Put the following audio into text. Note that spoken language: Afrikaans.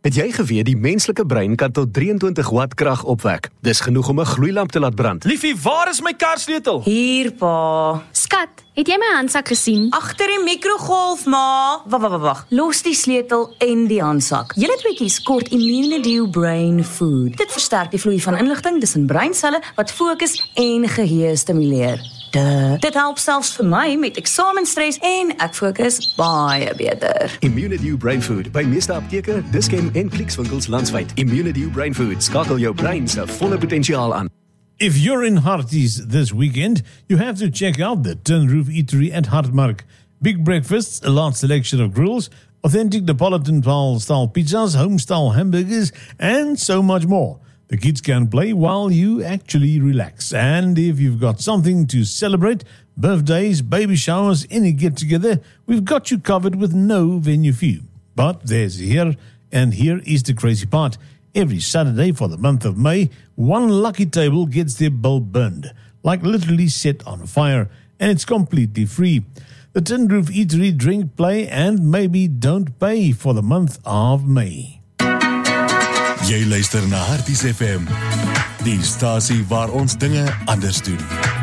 Het jy geweet die menslike brein kan tot 23 watt krag opwek? Dis genoeg om 'n gloeilamp te laat brand. Liefie, waar is my karsleutel? Hier, pa. Skat, het jy my handsak gesien? Agter die mikrogolf, ma. Wag. Los die sleutel en die handsak. Julle tweeetjies kort Immunedio Brain Food. Dit versterk die vloei van inligting tussen breinselle wat fokus en geheue stimuleer. Dit help selfs vir my met eksamenstres en ek fokus baie beter. Immunedio Brain Food by meeste apteke, Dischem en Clicks-winkels landwyd. Immunedio Brain Food skakel jou brein se volle potensiaal aan. If you're in Harties this weekend, you have to check out the Tin Roof Eatery at Hartmark. Big breakfasts, a large selection of grills, authentic Napolitan-style pizzas, home-style hamburgers, and so much more. The kids can play while you actually relax. And if you've got something to celebrate, birthdays, baby showers, any get-together, we've got you covered with no venue fee. But there's here, and here is the crazy part. Every Saturday for the month of May, one lucky table gets their bill burned, like literally set on fire, and it's completely free. The Tin Roof Eatery drink, play, and maybe don't pay for the month of May. Jy luister na Harties FM, die stasie waar ons dinge anders doen.